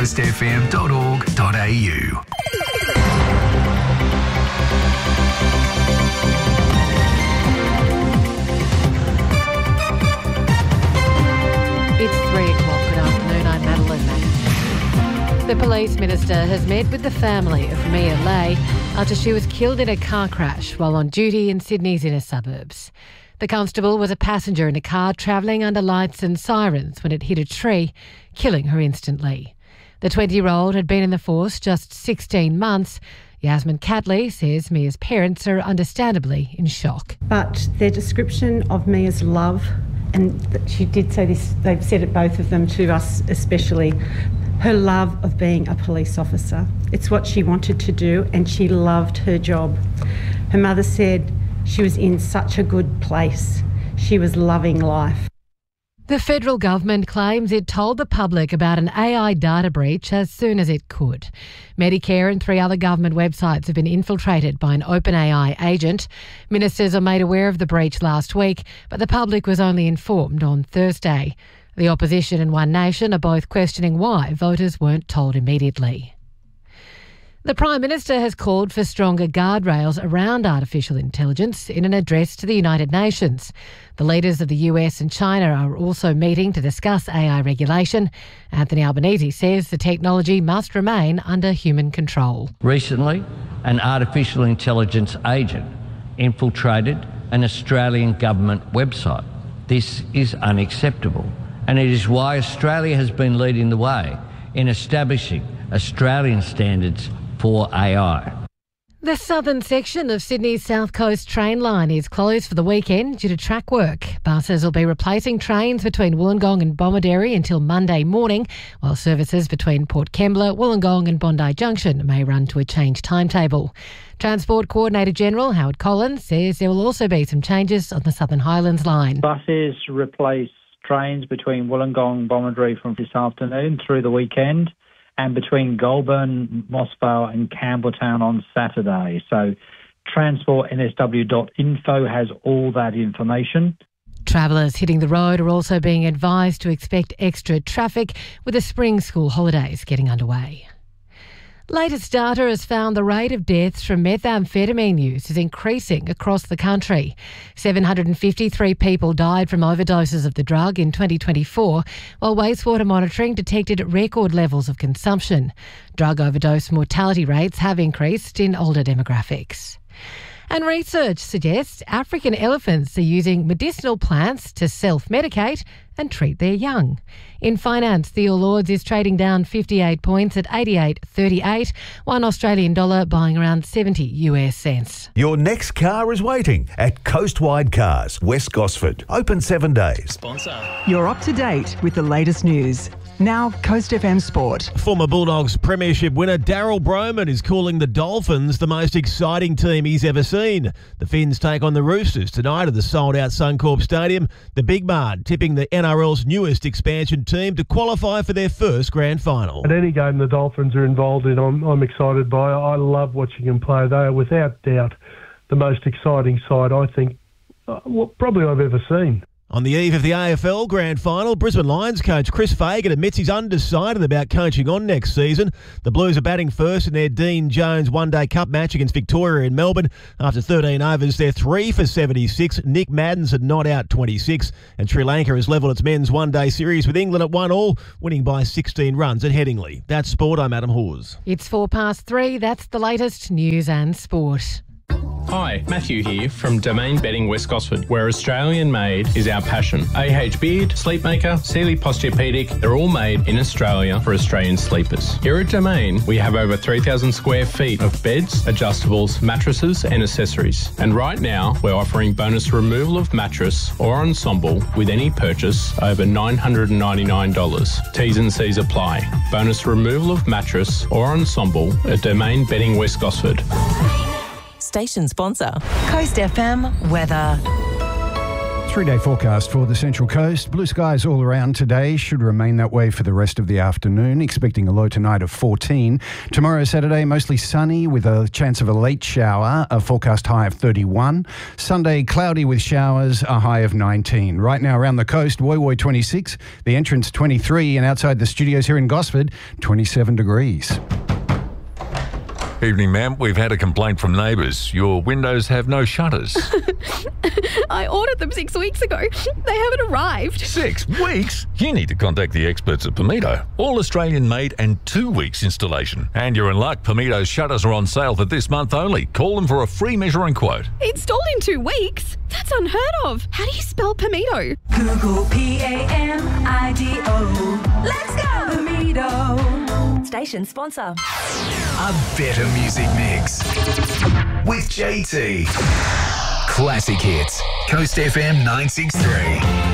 coastfm.org.au. It's 3 o'clock. Good afternoon. I'm Madeline Mack. The police minister has met with the family of Mia Lay after she was killed in a car crash while on duty in Sydney's inner suburbs. The constable was a passenger in a car travelling under lights and sirens when it hit a tree, killing her instantly. The 20-year-old had been in the force just 16 months. Yasmin Catley says Mia's parents are understandably in shock. But their description of Mia's love, and she did say this, they've said it, both of them, to us especially, her love of being a police officer. It's what she wanted to do, and she loved her job. Her mother said she was in such a good place. She was loving life. The federal government claims it told the public about an AI data breach as soon as it could. Medicare and 3 other government websites have been infiltrated by an OpenAI agent. Ministers are made aware of the breach last week, but the public was only informed on Thursday. The opposition and One Nation are both questioning why voters weren't told immediately. The Prime Minister has called for stronger guardrails around artificial intelligence in an address to the United Nations. The leaders of the US and China are also meeting to discuss AI regulation. Anthony Albanese says the technology must remain under human control. Recently, an artificial intelligence agent infiltrated an Australian government website. This is unacceptable, and it is why Australia has been leading the way in establishing Australian standards for AI. The southern section of Sydney's South Coast train line is closed for the weekend due to track work. Buses will be replacing trains between Wollongong and Bomaderry until Monday morning, while services between Port Kembla, Wollongong and Bondi Junction may run to a changed timetable. Transport Coordinator General Howard Collins says there will also be some changes on the Southern Highlands line. Buses replace trains between Wollongong and Bomaderry from this afternoon through the weekend, and between Goulburn, Mossvale and Campbelltown on Saturday. So transportnsw.info has all that information. Travellers hitting the road are also being advised to expect extra traffic with the spring school holidays getting underway. Latest data has found the rate of deaths from methamphetamine use is increasing across the country. 753 people died from overdoses of the drug in 2024, while wastewater monitoring detected record levels of consumption. Drug overdose mortality rates have increased in older demographics. And research suggests African elephants are using medicinal plants to self-medicate and treat their young. In finance, the All Ords is trading down 58 points at 88.38, $1 Australian dollar buying around 70 US cents. Your next car is waiting at Coastwide Cars, West Gosford. Open 7 days. You're up to date with the latest news. Now, Coast FM Sport. Former Bulldogs premiership winner Daryl Broman is calling the Dolphins the most exciting team he's ever seen. The Finns take on the Roosters tonight at the sold-out Suncorp Stadium. The Big Barn tipping the NRL's newest expansion team to qualify for their first grand final. At any game the Dolphins are involved in, I'm excited by. I love watching them play. They are without doubt the most exciting side, I think, probably I've ever seen. On the eve of the AFL Grand Final, Brisbane Lions coach Chris Fagan admits he's undecided about coaching on next season. The Blues are batting first in their Dean Jones One-Day Cup match against Victoria in Melbourne. After 13 overs, they're 3 for 76. Nick Maddens had not out 26. And Sri Lanka has levelled its men's one-day series with England at 1-1, winning by 16 runs at Headingley. That's sport. I'm Adam Hawes. It's 3:04. That's the latest news and sport. Hi, Matthew here from Domain Bedding West Gosford, where Australian made is our passion. AH Beard, Sleepmaker, Sealy Posturepedic, they're all made in Australia for Australian sleepers. Here at Domain, we have over 3,000 square feet of beds, adjustables, mattresses and accessories. And right now, we're offering bonus removal of mattress or ensemble with any purchase over $999. T's and C's apply. Bonus removal of mattress or ensemble at Domain Bedding West Gosford. Station sponsor, Coast FM weather. Three-day forecast for the Central Coast. Blue skies all around today. Should remain that way for the rest of the afternoon. Expecting a low tonight of 14. Tomorrow, Saturday, mostly sunny with a chance of a late shower. A forecast high of 31. Sunday, cloudy with showers. A high of 19. Right now around the coast, Woy Woy 26. The entrance 23. And outside the studios here in Gosford, 27 degrees. Evening, ma'am. We've had a complaint from neighbours. Your windows have no shutters. I ordered them 6 weeks ago. They haven't arrived. 6 weeks? You need to contact the experts at Pimito. All Australian made and 2 weeks installation. And you're in luck. Pimito's shutters are on sale for this month only. Call them for a free measuring quote. Installed in 2 weeks? That's unheard of. How do you spell Pimito? Google Pamido. Let's go, Pimito. Station sponsor. A better music mix with JT. Classic hits. Coast FM 963.